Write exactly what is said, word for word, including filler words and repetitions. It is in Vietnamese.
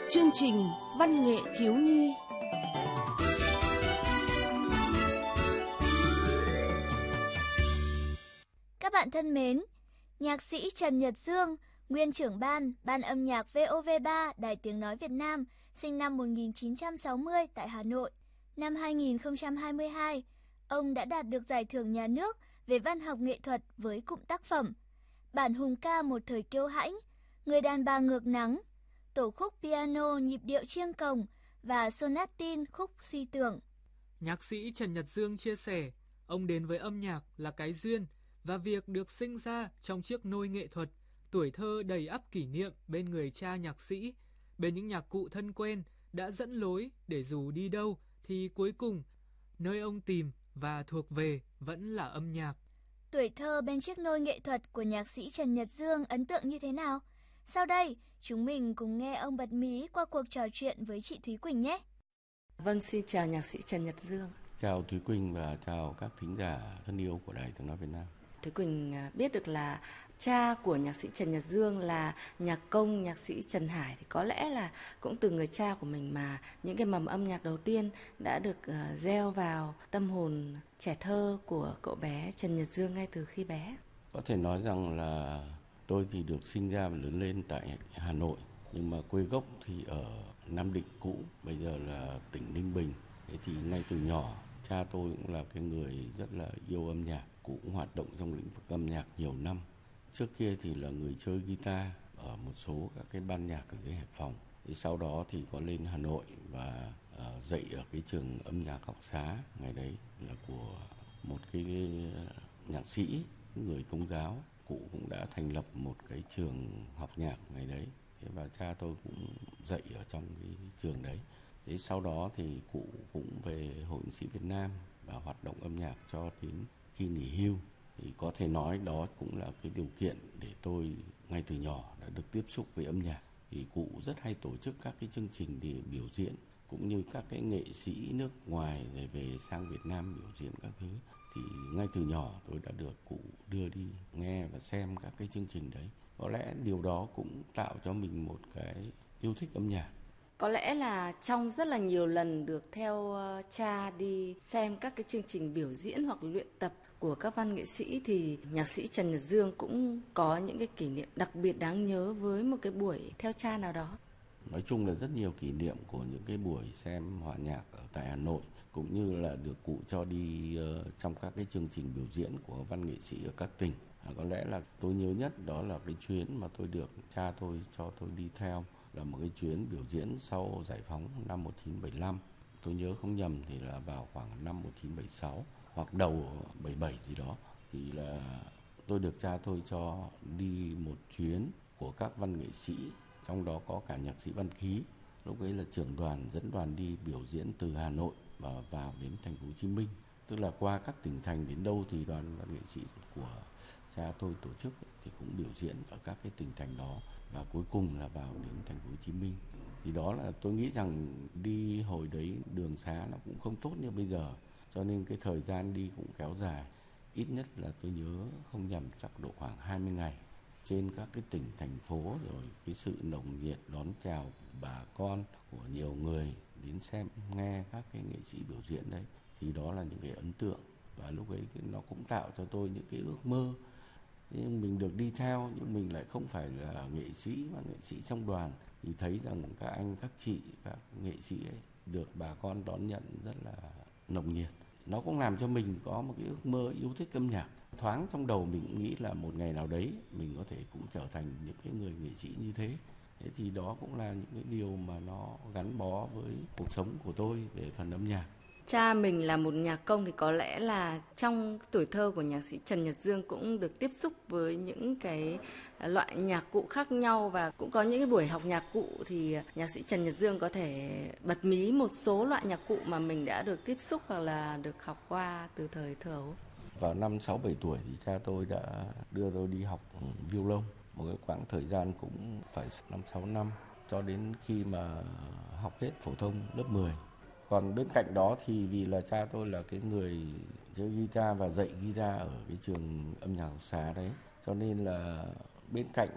Chương trình Văn nghệ thiếu nhi. Các bạn thân mến, nhạc sĩ Trần Nhật Dương, nguyên trưởng ban, Ban âm nhạc vê o vê ba, Đài Tiếng Nói Việt Nam, sinh năm một nghìn chín trăm sáu mươi tại Hà Nội. Năm hai nghìn không trăm hai mươi hai, ông đã đạt được giải thưởng nhà nước về văn học nghệ thuật với cụm tác phẩm Bản hùng ca một thời kiêu hãnh, Người đàn bà ngược nắng, tổ khúc piano nhịp điệu chiêng cồng và sonatin khúc suy tưởng. Nhạc sĩ Trần Nhật Dương chia sẻ, ông đến với âm nhạc là cái duyên và việc được sinh ra trong chiếc nôi nghệ thuật, tuổi thơ đầy ắp kỷ niệm bên người cha nhạc sĩ, bên những nhạc cụ thân quen đã dẫn lối để dù đi đâu thì cuối cùng nơi ông tìm và thuộc về vẫn là âm nhạc. Tuổi thơ bên chiếc nôi nghệ thuật của nhạc sĩ Trần Nhật Dương ấn tượng như thế nào? Sau đây, chúng mình cùng nghe ông bật mí qua cuộc trò chuyện với chị Thúy Quỳnh nhé. Vâng, xin chào nhạc sĩ Trần Nhật Dương. Chào Thúy Quỳnh và chào các thính giả thân yêu của Đài Tiếng Nói Việt Nam. Thúy Quỳnh biết được là cha của nhạc sĩ Trần Nhật Dương là nhạc công nhạc sĩ Trần Hải, thì có lẽ là cũng từ người cha của mình mà những cái mầm âm nhạc đầu tiên đã được uh, gieo vào tâm hồn trẻ thơ của cậu bé Trần Nhật Dương ngay từ khi bé. Có thể nói rằng là tôi thì được sinh ra và lớn lên tại Hà Nội, nhưng mà quê gốc thì ở Nam Định cũ, bây giờ là tỉnh Ninh Bình. Thế thì ngay từ nhỏ, cha tôi cũng là cái người rất là yêu âm nhạc, cũng hoạt động trong lĩnh vực âm nhạc nhiều năm. Trước kia thì là người chơi guitar ở một số các cái ban nhạc ở dưới Hải Phòng. Thì sau đó thì có lên Hà Nội và uh, dạy ở cái trường âm nhạc Học Xá, ngày đấy là của một cái nhạc sĩ, người Công giáo. Cụ cũng đã thành lập một cái trường học nhạc ngày đấy, và cha tôi cũng dạy ở trong cái trường đấy. Thế sau đó thì cụ cũng về Hội Nhạc sĩ Việt Nam và hoạt động âm nhạc cho đến khi nghỉ hưu. Thì có thể nói đó cũng là cái điều kiện để tôi ngay từ nhỏ đã được tiếp xúc với âm nhạc. Thì cụ rất hay tổ chức các cái chương trình để biểu diễn, cũng như các cái nghệ sĩ nước ngoài để về sang Việt Nam biểu diễn các thứ. Thì ngay từ nhỏ tôi đã được cụ đưa đi nghe và xem các cái chương trình đấy. Có lẽ điều đó cũng tạo cho mình một cái yêu thích âm nhạc. Có lẽ là trong rất là nhiều lần được theo cha đi xem các cái chương trình biểu diễn hoặc luyện tập của các văn nghệ sĩ, thì nhạc sĩ Trần Nhật Dương cũng có những cái kỷ niệm đặc biệt đáng nhớ với một cái buổi theo cha nào đó. Nói chung là rất nhiều kỷ niệm của những cái buổi xem hòa nhạc ở tại Hà Nội, cũng như là được cụ cho đi uh, trong các cái chương trình biểu diễn của văn nghệ sĩ ở các tỉnh. À, có lẽ là tôi nhớ nhất đó là cái chuyến mà tôi được cha tôi cho tôi đi theo, là một cái chuyến biểu diễn sau giải phóng năm một nghìn chín trăm bảy mươi lăm. Tôi nhớ không nhầm thì là vào khoảng năm một nghìn chín trăm bảy mươi sáu hoặc đầu bảy mươi bảy gì đó. Thì là tôi được cha tôi cho đi một chuyến của các văn nghệ sĩ, trong đó có cả nhạc sĩ Văn Khí. Lúc ấy là trưởng đoàn dẫn đoàn đi biểu diễn từ Hà Nội và vào đến thành phố Hồ Chí Minh. Tức là qua các tỉnh thành đến đâu thì đoàn văn nghệ sĩ của cha tôi tổ chức thì cũng biểu diễn ở các cái tỉnh thành đó, và cuối cùng là vào đến thành phố Hồ Chí Minh. Thì đó là tôi nghĩ rằng đi hồi đấy đường xá nó cũng không tốt như bây giờ, cho nên cái thời gian đi cũng kéo dài. Ít nhất là tôi nhớ không nhầm chắc độ khoảng hai mươi ngày trên các cái tỉnh thành phố, rồi cái sự nồng nhiệt đón chào bà con của nhiều người đến xem nghe các cái nghệ sĩ biểu diễn đấy, thì đó là những cái ấn tượng. Và lúc ấy nó cũng tạo cho tôi những cái ước mơ. Nhưng mình được đi theo, nhưng mình lại không phải là nghệ sĩ mà nghệ sĩ trong đoàn, thì thấy rằng các anh, các chị, các nghệ sĩ ấy được bà con đón nhận rất là nồng nhiệt. Nó cũng làm cho mình có một cái ước mơ yêu thích âm nhạc. Thoáng trong đầu mình cũng nghĩ là một ngày nào đấy mình có thể cũng trở thành những cái người nghệ sĩ như thế. Thế thì đó cũng là những cái điều mà nó gắn bó với cuộc sống của tôi về phần âm nhạc. Cha mình là một nhạc công, thì có lẽ là trong tuổi thơ của nhạc sĩ Trần Nhật Dương cũng được tiếp xúc với những cái loại nhạc cụ khác nhau, và cũng có những cái buổi học nhạc cụ. Thì nhạc sĩ Trần Nhật Dương có thể bật mí một số loại nhạc cụ mà mình đã được tiếp xúc hoặc là được học qua từ thời thơ ấu. Vào năm sáu bảy tuổi thì cha tôi đã đưa tôi đi học violon, một cái quãng thời gian cũng phải năm sáu năm, cho đến khi mà học hết phổ thông lớp mười. Còn bên cạnh đó thì vì là cha tôi là cái người chơi guitar và dạy guitar ở cái trường âm nhạc Học Xá đấy, cho nên là bên cạnh